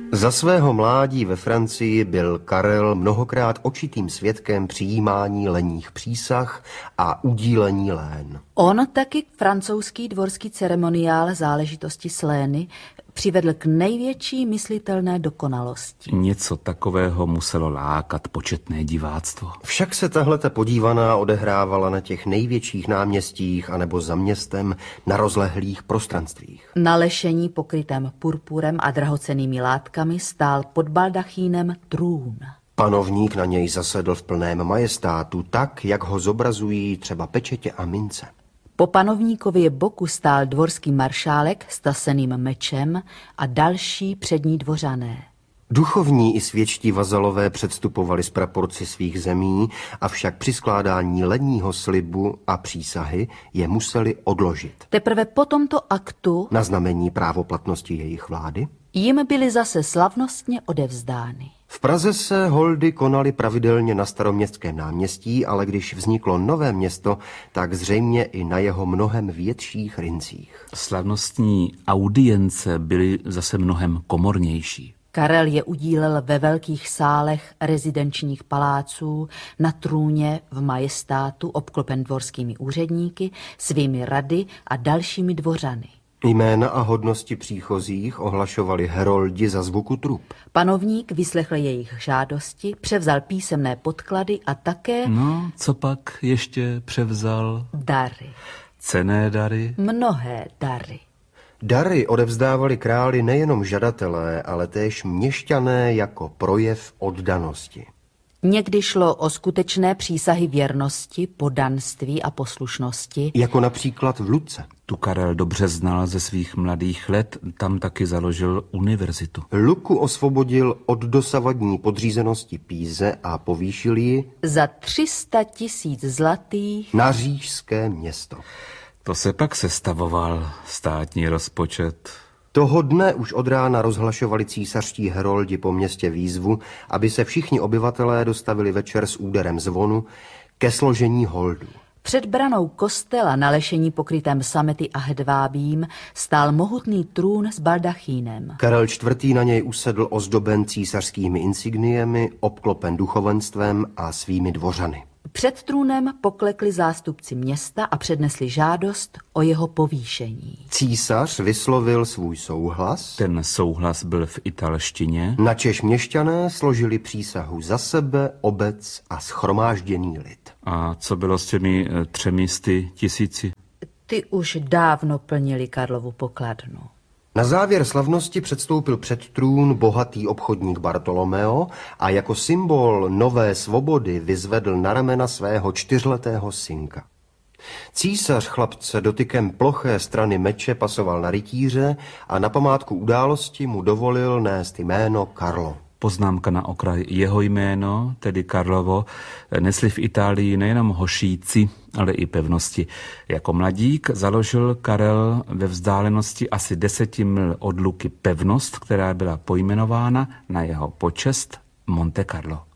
Za svého mládí ve Francii byl Karel mnohokrát očitým svědkem přijímání lenních přísah a udílení lén. On taky francouzský dvorský ceremoniál záležitosti s lény přivedl k největší myslitelné dokonalosti. Něco takového muselo lákat početné diváctvo. Však se tahleta podívaná odehrávala na těch největších náměstích anebo za městem na rozlehlých prostranstvích. Na lešení pokrytém purpurem a drahocennými látkami stál pod baldachínem trůn. Panovník na něj zasedl v plném majestátu, tak, jak ho zobrazují třeba pečetě a mince. Po panovníkově boku stál dvorský maršálek s taseným mečem a další přední dvořané. Duchovní i světští vazalové předstupovali z praporci svých zemí, avšak při skládání lenního slibu a přísahy je museli odložit. Teprve po tomto aktu, na znamení právoplatnosti jejich vlády, jim byly zase slavnostně odevzdány. V Praze se holdy konaly pravidelně na Staroměstském náměstí, ale když vzniklo nové město, tak zřejmě i na jeho mnohem větších rincích. Slavnostní audience byly zase mnohem komornější. Karel je udílel ve velkých sálech rezidenčních paláců, na trůně v majestátu obklopen dvorskými úředníky, svými rady a dalšími dvořany. Jména a hodnosti příchozích ohlašovali heroldi za zvuku trup. Panovník vyslechl jejich žádosti, převzal písemné podklady a také... No, co pak ještě převzal? Dary. Cenné dary? Mnohé dary. Dary odevzdávali králi nejenom žadatelé, ale též měšťané jako projev oddanosti. Někdy šlo o skutečné přísahy věrnosti, poddanství a poslušnosti. Jako například v Lucce. Tu Karel dobře znal ze svých mladých let, tam taky založil univerzitu. Lucku osvobodil od dosavadní podřízenosti Píze a povýšil ji za 300 000 zlatých na říšské město. To se pak sestavoval státní rozpočet. Toho dne už od rána rozhlašovali císařští heroldi po městě výzvu, aby se všichni obyvatelé dostavili večer s úderem zvonu ke složení holdu. Před branou kostela na lešení pokrytém samety a hedvábím stál mohutný trůn s baldachínem. Karel IV. Na něj usedl ozdoben císařskými insigniemi, obklopen duchovenstvem a svými dvořany. Před trůnem poklekli zástupci města a přednesli žádost o jeho povýšení. Císař vyslovil svůj souhlas. Ten souhlas byl v italštině. Načež měšťané složili přísahu za sebe, obec a shromážděný lid. A co bylo s těmi 300 000? Ty už dávno plnili Karlovu pokladnu. Na závěr slavnosti předstoupil před trůn bohatý obchodník Bartolomeo a jako symbol nové svobody vyzvedl na ramena svého 4letého synka. Císař chlapce dotykem ploché strany meče pasoval na rytíře a na památku události mu dovolil nést jméno Karlo. Poznámka na okraj. Jeho jméno, tedy Karlovo, nesli v Itálii nejenom hošíci, ale i pevnosti. Jako mladík založil Karel ve vzdálenosti asi 10 mil od Luky pevnost, která byla pojmenována na jeho počest Monte Carlo.